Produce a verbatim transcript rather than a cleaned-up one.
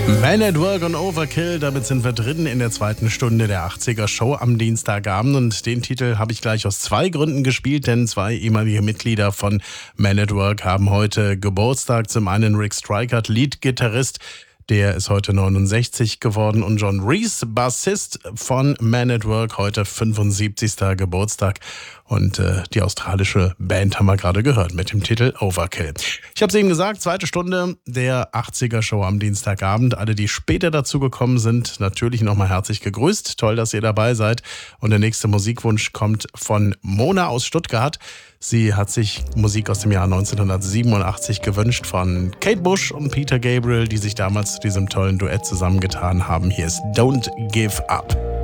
Man at Work und Overkill, damit sind wir drin in der zweiten Stunde der achtziger Show am Dienstagabend und den Titel habe ich gleich aus zwei Gründen gespielt, denn zwei ehemalige Mitglieder von Man at Work haben heute Geburtstag. Zum einen Rick Strikert, Leadgitarrist, der ist heute neunundsechzig geworden, und John Reese, Bassist von Man at Work, heute fünfundsiebzigster Geburtstag. Und äh, die australische Band haben wir gerade gehört mit dem Titel Overkill. Ich habe es eben gesagt, zweite Stunde der achtziger Show am Dienstagabend. Alle, die später dazu gekommen sind, natürlich nochmal herzlich gegrüßt. Toll, dass ihr dabei seid. Und der nächste Musikwunsch kommt von Mona aus Stuttgart. Sie hat sich Musik aus dem Jahr neunzehnhundertsiebenundachtzig gewünscht von Kate Bush und Peter Gabriel, die sich damals zu diesem tollen Duett zusammengetan haben. Hier ist Don't Give Up.